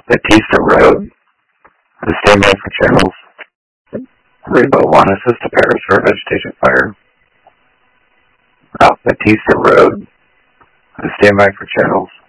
Batista Road. Stand by for channels. Rainbow 1, assist to Paris for a vegetation fire. Batista Road. Stand by for channels.